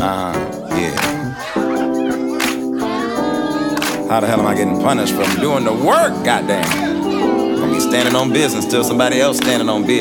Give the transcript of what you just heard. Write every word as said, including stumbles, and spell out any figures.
Uh, yeah. How the hell am I getting punished for doing the work, goddamn? Gonna be standing on business till somebody else standing on business.